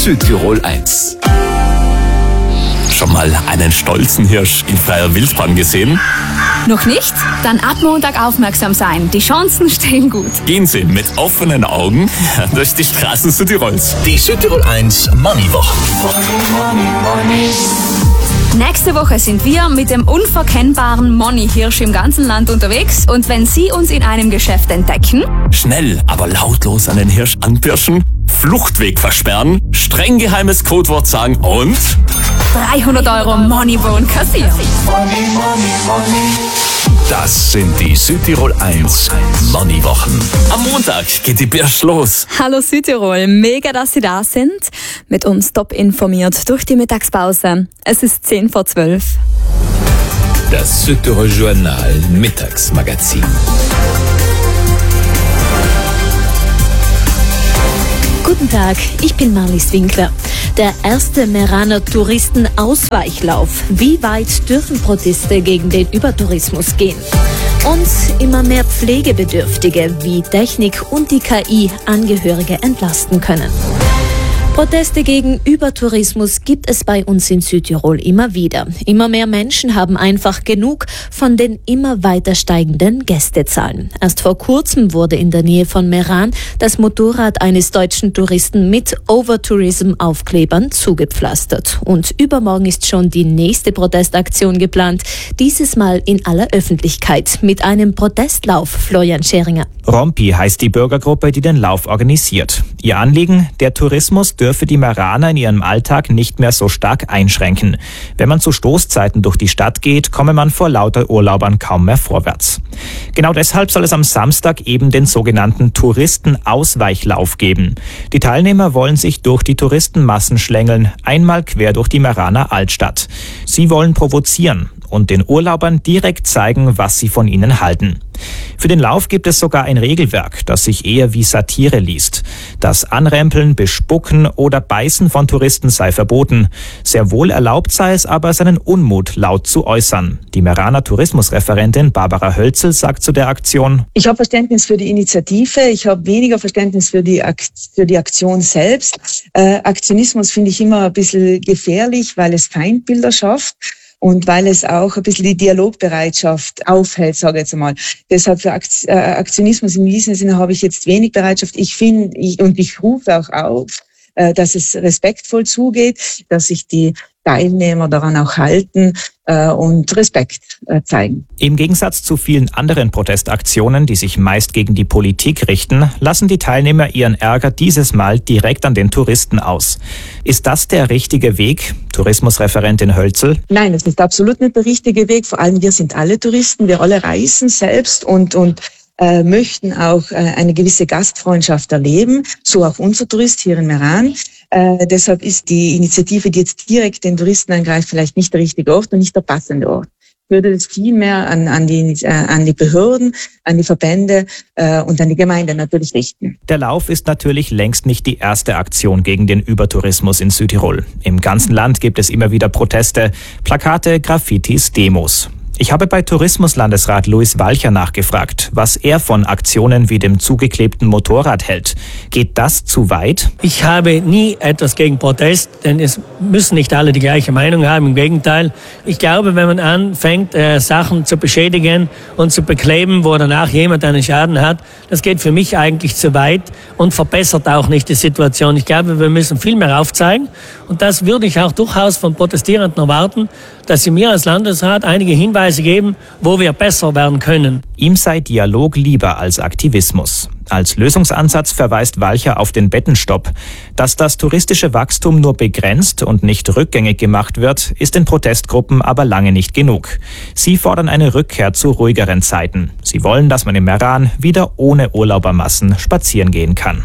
Südtirol 1. Schon mal einen stolzen Hirsch in freier Wildbahn gesehen? Noch nicht? Dann ab Montag aufmerksam sein. Die Chancen stehen gut. Gehen Sie mit offenen Augen durch die Straßen Südtirols. Die Südtirol 1 Money-Woche. Nächste Woche sind wir mit dem unverkennbaren Money-Hirsch im ganzen Land unterwegs. Und wenn Sie uns in einem Geschäft entdecken, schnell, aber lautlos an den Hirsch anpirschen, Fluchtweg versperren, streng geheimes Codewort sagen und 300 € Money-Bon kassieren. Das sind die Südtirol 1 Money-Wochen. Am Montag geht die Birsch los. Hallo Südtirol, mega, dass Sie da sind. Mit uns top informiert durch die Mittagspause. Es ist 10:12. Das Südtirol Journal Mittagsmagazin. Guten Tag, ich bin Marlies Winkler. Der erste Meraner Touristenausweichlauf. Wie weit dürfen Proteste gegen den Übertourismus gehen? Und immer mehr Pflegebedürftige, wie Technik und die KI Angehörige entlasten können. Proteste gegen Übertourismus gibt es bei uns in Südtirol immer wieder. Immer mehr Menschen haben einfach genug von den immer weiter steigenden Gästezahlen. Erst vor kurzem wurde in der Nähe von Meran das Motorrad eines deutschen Touristen mit Overtourism-Aufklebern zugepflastert. Und übermorgen ist schon die nächste Protestaktion geplant. Dieses Mal in aller Öffentlichkeit mit einem Protestlauf, Florian Scheringer. Rompi heißt die Bürgergruppe, die den Lauf organisiert. Ihr Anliegen, der Tourismus dürfe die Meraner in ihrem Alltag nicht mehr so stark einschränken. Wenn man zu Stoßzeiten durch die Stadt geht, komme man vor lauter Urlaubern kaum mehr vorwärts. Genau deshalb soll es am Samstag eben den sogenannten Touristenausweichlauf geben. Die Teilnehmer wollen sich durch die Touristenmassen schlängeln, einmal quer durch die Meraner Altstadt. Sie wollen provozieren und den Urlaubern direkt zeigen, was sie von ihnen halten. Für den Lauf gibt es sogar ein Regelwerk, das sich eher wie Satire liest. Das Anrempeln, Bespucken oder Beißen von Touristen sei verboten. Sehr wohl erlaubt sei es aber, seinen Unmut laut zu äußern. Die Meraner Tourismusreferentin Barbara Hölzel sagt zu der Aktion: Ich habe Verständnis für die Initiative, ich habe weniger Verständnis für die Aktion selbst. Aktionismus finde ich immer ein bisschen gefährlich, weil es Feindbilder schafft. Und weil es auch ein bisschen die Dialogbereitschaft aufhält, sage ich jetzt einmal. Deshalb für Aktionismus in diesem Sinne habe ich jetzt wenig Bereitschaft. Ich rufe auch auf, dass es respektvoll zugeht, dass sich die Teilnehmer daran auch halten und Respekt zeigen. Im Gegensatz zu vielen anderen Protestaktionen, die sich meist gegen die Politik richten, lassen die Teilnehmer ihren Ärger dieses Mal direkt an den Touristen aus. Ist das der richtige Weg, Tourismusreferentin Hölzel? Nein, das ist absolut nicht der richtige Weg. Vor allem wir sind alle Touristen, wir alle reisen selbst und möchten auch eine gewisse Gastfreundschaft erleben, so auch unser Tourist hier in Meran. Deshalb ist die Initiative, die jetzt direkt den Touristen angreift, vielleicht nicht der richtige Ort und nicht der passende Ort. Ich würde das viel mehr an die Behörden, an die Verbände und an die Gemeinde natürlich richten. Der Lauf ist natürlich längst nicht die erste Aktion gegen den Übertourismus in Südtirol. Im ganzen Land gibt es immer wieder Proteste, Plakate, Graffitis, Demos. Ich habe bei Tourismuslandesrat Luis Walcher nachgefragt, was er von Aktionen wie dem zugeklebten Motorrad hält. Geht das zu weit? Ich habe nie etwas gegen Protest, denn es müssen nicht alle die gleiche Meinung haben. Im Gegenteil, ich glaube, wenn man anfängt, Sachen zu beschädigen und zu bekleben, wo danach jemand einen Schaden hat, das geht für mich eigentlich zu weit und verbessert auch nicht die Situation. Ich glaube, wir müssen viel mehr aufzeigen und das würde ich auch durchaus von Protestierenden erwarten, dass sie mir als Landesrat einige Hinweise geben, wo wir besser werden können. Ihm sei Dialog lieber als Aktivismus. Als Lösungsansatz verweist Walcher auf den Bettenstopp. Dass das touristische Wachstum nur begrenzt und nicht rückgängig gemacht wird, ist den Protestgruppen aber lange nicht genug. Sie fordern eine Rückkehr zu ruhigeren Zeiten. Sie wollen, dass man im Meran wieder ohne Urlaubermassen spazieren gehen kann.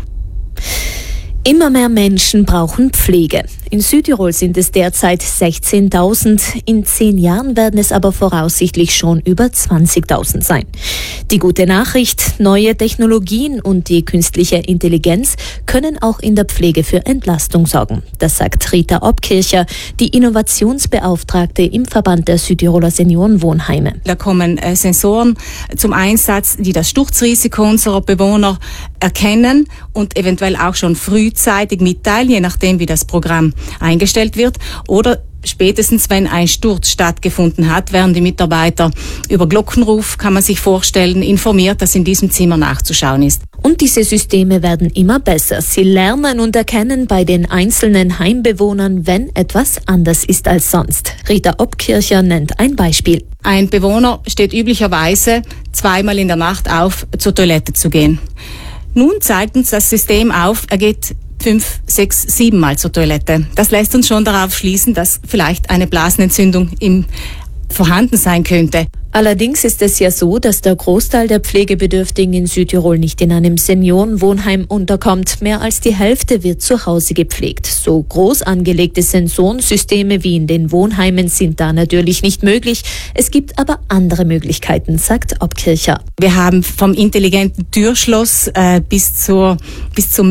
Immer mehr Menschen brauchen Pflege. In Südtirol sind es derzeit 16.000. In 10 Jahren werden es aber voraussichtlich schon über 20.000 sein. Die gute Nachricht, neue Technologien und die künstliche Intelligenz können auch in der Pflege für Entlastung sorgen. Das sagt Rita Obkircher, die Innovationsbeauftragte im Verband der Südtiroler Seniorenwohnheime. Da kommen Sensoren zum Einsatz, die das Sturzrisiko unserer Bewohner erkennen und eventuell auch schon frühzeitig mitteilen, je nachdem wie das Programm eingestellt wird, oder spätestens, wenn ein Sturz stattgefunden hat, werden die Mitarbeiter über Glockenruf, kann man sich vorstellen, informiert, dass in diesem Zimmer nachzuschauen ist. Und diese Systeme werden immer besser. Sie lernen und erkennen bei den einzelnen Heimbewohnern, wenn etwas anders ist als sonst. Rita Obkircher nennt ein Beispiel. Ein Bewohner steht üblicherweise zweimal in der Nacht auf, zur Toilette zu gehen. Nun zeigt uns das System auf, er geht 5, 6, 7 Mal zur Toilette. Das lässt uns schon darauf schließen, dass vielleicht eine Blasenentzündung vorhanden sein könnte. Allerdings ist es ja so, dass der Großteil der Pflegebedürftigen in Südtirol nicht in einem Seniorenwohnheim unterkommt. Mehr als die Hälfte wird zu Hause gepflegt. So groß angelegte Sensorensysteme wie in den Wohnheimen sind da natürlich nicht möglich. Es gibt aber andere Möglichkeiten, sagt Obkircher. Wir haben vom intelligenten Türschloss bis zum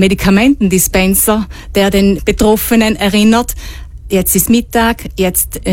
Medikamentendispenser, der den Betroffenen erinnert, jetzt ist Mittag, jetzt